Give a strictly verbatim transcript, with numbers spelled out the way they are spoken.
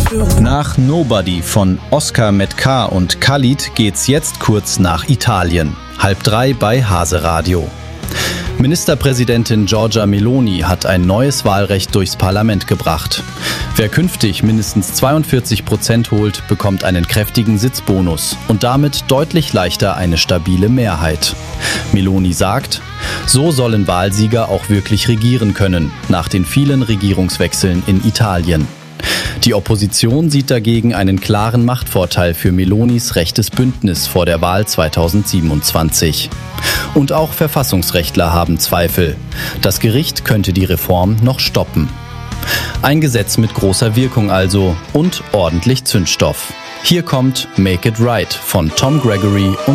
Nach Nobody von Oscar mit K und Khalid geht's jetzt kurz nach Italien. Halb drei bei Hase Radio. Ministerpräsidentin Giorgia Meloni hat ein neues Wahlrecht durchs Parlament gebracht. Wer künftig mindestens zweiundvierzig Prozent holt, bekommt einen kräftigen Sitzbonus und damit deutlich leichter eine stabile Mehrheit. Meloni sagt, so sollen Wahlsieger auch wirklich regieren können, nach den vielen Regierungswechseln in Italien. Die Opposition sieht dagegen einen klaren Machtvorteil für Melonis rechtes Bündnis vor der Wahl zweitausendsiebenundzwanzig. Und auch Verfassungsrechtler haben Zweifel. Das Gericht könnte die Reform noch stoppen. Ein Gesetz mit großer Wirkung also und ordentlich Zündstoff. Hier kommt Make It Right von Tom Gregory und